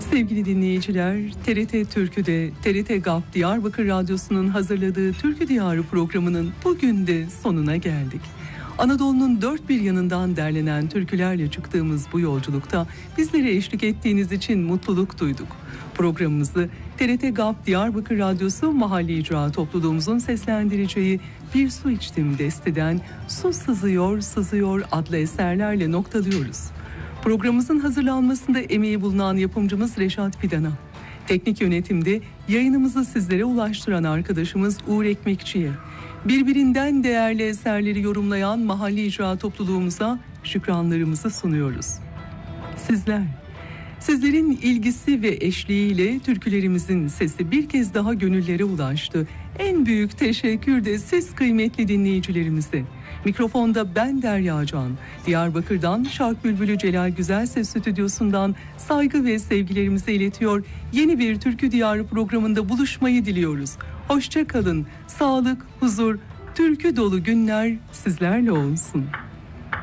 Sevgili dinleyiciler, TRT Türkü'de TRT GAP Diyarbakır Radyosu'nun hazırladığı Türkü Diyarı programının bugün de sonuna geldik. Anadolu'nun dört bir yanından derlenen türkülerle çıktığımız bu yolculukta bizlere eşlik ettiğiniz için mutluluk duyduk. Programımızı TRT GAP Diyarbakır Radyosu Mahalli İcra Topluluğumuzun seslendireceği Bir Su İçtim Deste'den Su Sızıyor Sızıyor adlı eserlerle noktalıyoruz. Programımızın hazırlanmasında emeği bulunan yapımcımız Reşat Fidan'a, teknik yönetimde yayınımızı sizlere ulaştıran arkadaşımız Uğur Ekmekçi'ye, birbirinden değerli eserleri yorumlayan Mahalli İcra Topluluğumuza şükranlarımızı sunuyoruz. Sizlerin ilgisi ve eşliğiyle türkülerimizin sesi bir kez daha gönüllere ulaştı. En büyük teşekkür de siz kıymetli dinleyicilerimize. Mikrofonda ben Derya Can, Diyarbakır'dan Şark Bülbülü Celal Güzelses Stüdyosu'ndan saygı ve sevgilerimizi iletiyor. Yeni bir Türkü Diyarı programında buluşmayı diliyoruz. Hoşça kalın, sağlık, huzur, türkü dolu günler sizlerle olsun.